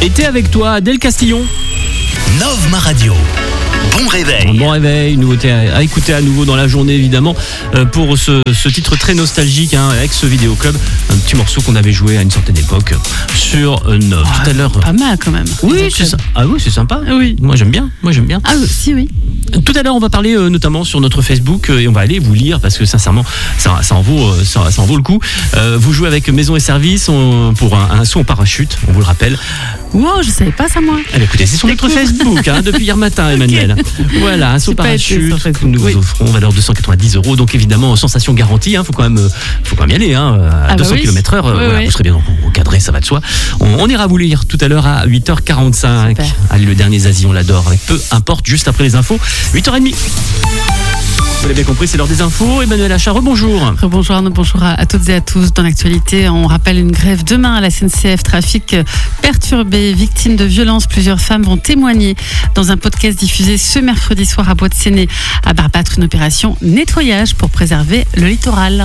Été avec toi, Adèle Castillon. Nov Ma Radio. Bon réveil. Bon réveil, nouveauté à écouter à nouveau dans la journée évidemment pour ce titre très nostalgique avec ce vidéoclub, un petit morceau qu'on avait joué à une certaine époque sur Nov. Tout à l'heure. Pas mal quand même. Oui, c'est ça. Ah oui, c'est sympa. Oui. Moi j'aime bien. Ah oui. Tout à l'heure, on va parler notamment sur notre Facebook et on va aller vous lire parce que sincèrement, ça en vaut le coup. Vous jouez avec Maison et Service pour un saut en parachute, on vous le rappelle. Wow, je savais pas ça moi. Eh bien, écoutez, c'est sur notre Facebook depuis hier matin, Emmanuel. Okay. Voilà, un saut en parachute que nous vous offrons, valeur 290 €. Donc évidemment, sensation garantie. Faut quand même y aller. À 200 km/h, vous serez bien encadré, ça va de soi. On ira vous lire tout à l'heure à 8h45. Super. Allez, le dernier Zazie, on l'adore. Avec peu importe, juste après les infos. 8h30. Vous l'avez bien compris, c'est l'heure des infos. Emmanuel Achard, bonjour. Bonjour Arnaud, bonjour à toutes et à tous. Dans l'actualité, on rappelle une grève demain à la SNCF. Trafic perturbé, victimes de violences. Plusieurs femmes vont témoigner dans un podcast diffusé ce mercredi soir à Bois-de-Séné. À Barbâtre, une opération nettoyage pour préserver le littoral.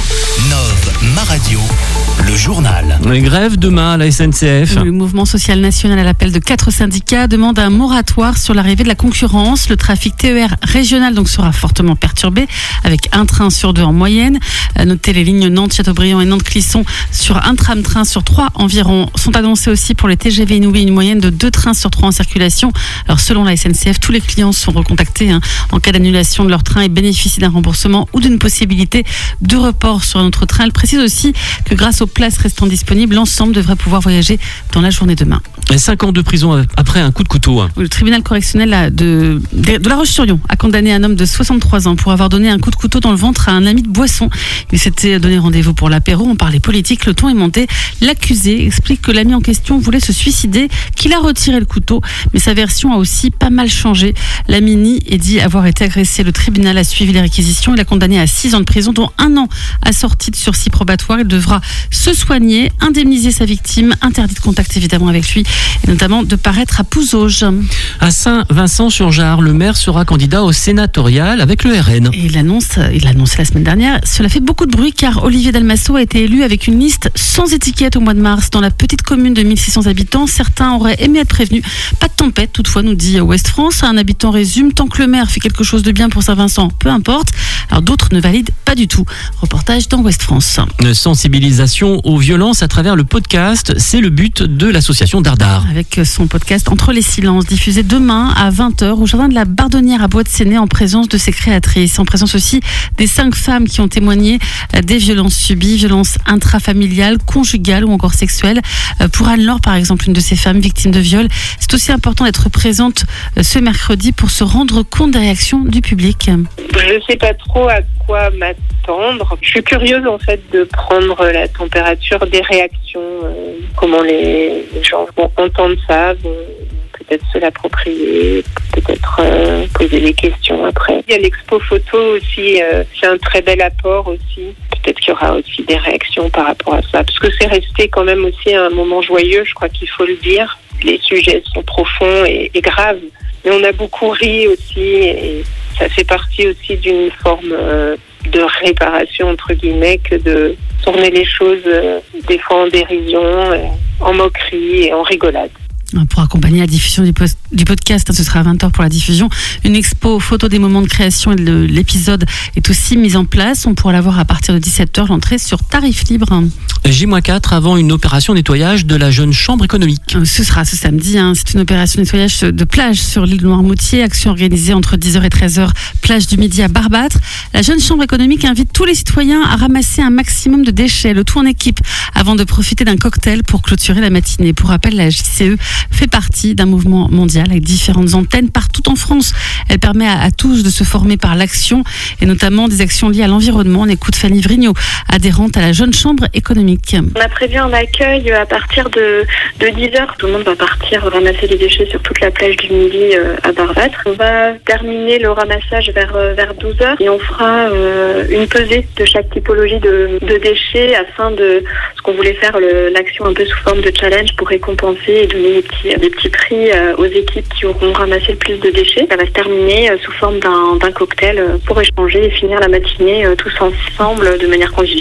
Nov Ma Radio, le journal. Une grève demain à la SNCF. Le mouvement social national à l'appel de 4 syndicats demande un moratoire sur l'arrivée de la concurrence. Le trafic TER régional sera fortement perturbé avec un train sur 2 en moyenne. Notez les lignes Nantes-Châteaubriand et Nantes-Clisson sur un tram-train sur 3 environ. Sont annoncés aussi pour les TGV Inouï une moyenne de 2 trains sur 3 en circulation. Alors selon la SNCF, tous les clients sont recontactés en cas d'annulation de leur train et bénéficient d'un remboursement ou d'une possibilité de report sur un autre train. Elle précise aussi que grâce aux places restant disponibles, l'ensemble devrait pouvoir voyager dans la journée demain. 5 ans de prison après un coup de couteau. Le tribunal correctionnel de La Roche-sur-Yon a condamné un homme de 63 ans pour avoir donné un coup de couteau dans le ventre à un ami de boisson. Il s'était donné rendez-vous pour l'apéro, on parlait politique, le ton est monté. L'accusé explique que l'ami en question voulait se suicider, qu'il a retiré le couteau, mais sa version a aussi pas mal changé. L'ami nie et dit avoir été agressé. Le tribunal a suivi les réquisitions, il a condamné à 6 ans de prison, dont 1 an assorti de sursis probatoire. Il devra se soigner, indemniser sa victime, interdit de contact évidemment avec lui, et notamment de paraître à Pouzauges. À Saint-Vincent-sur-Jard, le maire sera candidat au sénatorial avec le RN. Et il l'a annoncé la semaine dernière. Cela fait beaucoup de bruit car Olivier Dalmasso a été élu avec une liste sans étiquette au mois de mars. Dans la petite commune de 1600 habitants, certains auraient aimé être prévenus. Pas de tempête, toutefois, nous dit Ouest France. Un habitant résume, tant que le maire fait quelque chose de bien pour Saint-Vincent, peu importe. Alors d'autres ne valident pas du tout. Reportage dans Ouest France. Sensibilisation aux violences à travers le podcast, c'est le but de l'association Dardar. Avec son podcast Entre les silences, diffusé demain à 20h au jardin de la Bardonnière à Bois-de-Séné, en présence de ses créatrices, en présence aussi des 5 femmes qui ont témoigné des violences subies, violences intrafamiliales, conjugales ou encore sexuelles. Pour Anne-Laure, par exemple, une de ces femmes victimes de viol, c'est aussi important d'être présente ce mercredi pour se rendre compte des réactions du public. Je ne sais pas trop à quoi m'attendre. Je suis curieuse en fait de prendre la température des réactions, comment les gens vont entendre ça, vont peut-être se l'approprier, peut-être poser des questions après. Il y a l'expo photo aussi, c'est un très bel apport aussi. Peut-être qu'il y aura aussi des réactions par rapport à ça, parce que c'est resté quand même aussi un moment joyeux, je crois qu'il faut le dire. Les sujets sont profonds et graves, mais on a beaucoup ri aussi, et ça fait partie aussi d'une forme de réparation, entre guillemets, que de tourner les choses des fois en dérision, en moquerie et en rigolade. Pour accompagner la diffusion du podcast, ce sera à 20h pour la diffusion. Une expo photo des moments de création et de l'épisode est aussi mise en place. On pourra la voir à partir de 17h, l'entrée sur tarif libre. J-4 avant une opération nettoyage de la jeune chambre économique. Ce sera ce samedi. C'est une opération nettoyage de plage sur l'île de Noirmoutier. Action organisée entre 10h et 13h, plage du Midi à Barbâtre. La jeune chambre économique invite tous les citoyens à ramasser un maximum de déchets, le tout en équipe, avant de profiter d'un cocktail pour clôturer la matinée. Pour rappel, la JCE fait partie d'un mouvement mondial avec différentes antennes partout en France. Elle permet à tous de se former par l'action et notamment des actions liées à l'environnement. On écoute Fanny Vrignot, adhérente à la jeune chambre économique. On a prévu un accueil à partir de 10h. Tout le monde va partir ramasser les déchets sur toute la plage du Midi à Barbâtre. On va terminer le ramassage vers 12h et on fera une pesée de chaque typologie de déchets afin de ce qu'on voulait faire l'action un peu sous forme de challenge pour récompenser et donner des petits prix aux équipes qui auront ramassé le plus de déchets. Ça va se terminer sous forme d'un cocktail pour échanger et finir la matinée tous ensemble de manière conviviale.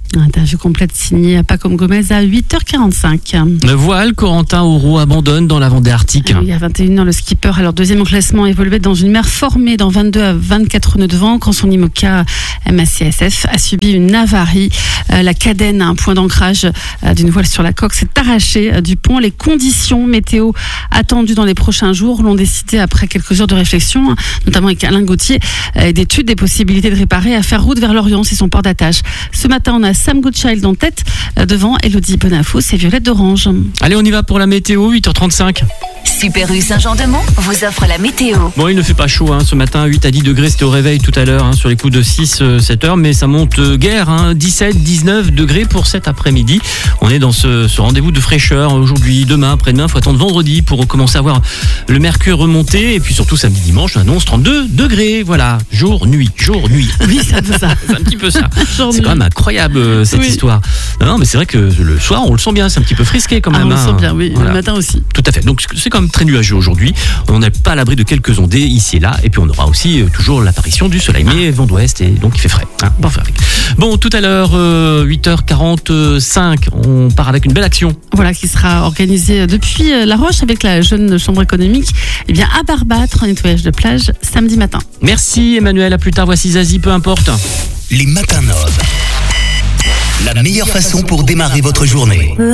Interview complète signée Pacom Gomez à 8h45. Le voile, Corentin Auro abandonne dans la Vendée Arctique. Il y a 21 ans, le skipper, alors deuxième au classement, évoluait dans une mer formée dans 22 à 24 nœuds de vent quand son IMOCA MACSF a subi une avarie. La cadène, un point d'ancrage d'une voile sur la coque, s'est arrachée du pont. Les conditions météo attendues dans les prochains jours l'ont décidé, après quelques heures de réflexion, notamment avec Alain Gauthier, et d'études des possibilités de réparer, à faire route vers l'Orient, c'est son port d'attache. Ce matin, on a Sam Goodchild en tête, devant Elodie Bonafous et Violette d'Orange. Allez, on y va pour la météo, 8h35. Super U Saint-Jean-de-Mont vous offre la météo. Bon, il ne fait pas chaud ce matin, 8 à 10 degrés, c'était au réveil tout à l'heure, sur les coups de 6-7 heures, mais ça monte guère, 17-19 degrés pour cet après-midi. On est dans ce rendez-vous de fraîcheur aujourd'hui, demain, après-demain, il faut attendre vendredi pour commencer à voir le mercure remonter, et puis surtout samedi, dimanche, on annonce 32 degrés, voilà, jour-nuit. Oui, c'est un peu ça. C'est un petit peu ça. C'est quand même incroyable cette histoire. Non, mais c'est vrai que le soir, on le sent bien, c'est un petit peu frisqué quand même. On le sent bien, oui, voilà. Le matin aussi. Tout à fait, donc c'est quand même très nuageux aujourd'hui. On n'est pas à l'abri de quelques ondées ici et là, et puis on aura aussi toujours l'apparition du soleil, mais vent d'ouest, et donc il fait frais. Bon, tout à l'heure, 8h45, on part avec une belle action. Voilà, qui sera organisée depuis La Roche avec la jeune chambre économique, à Barbâtre, un nettoyage de plage samedi matin. Merci Emmanuel, à plus tard, voici Zazie, peu importe. Les matins Nove. La meilleure façon pour démarrer votre journée.